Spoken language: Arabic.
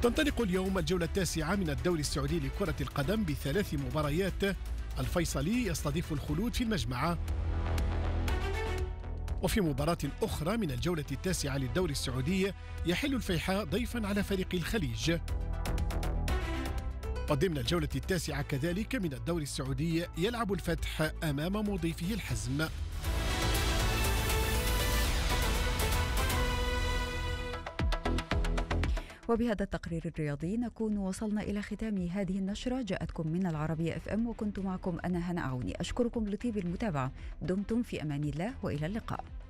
تنطلق اليوم الجولة التاسعة من الدوري السعودي لكرة القدم ب3 مباريات. الفيصلي يستضيف الخلود في المجمعة. وفي مباراة أخرى من الجولة التاسعة للدوري السعودي يحل الفيحاء ضيفا على فريق الخليج. وضمن الجولة التاسعة كذلك من الدوري السعودي يلعب الفتح أمام مضيفه الحزم. وبهذا التقرير الرياضي نكون وصلنا إلى ختام هذه النشرة، جاءتكم من العربية FM، وكنت معكم أنا هنا عوني. أشكركم لطيب المتابعة. دمتم في أمان الله وإلى اللقاء.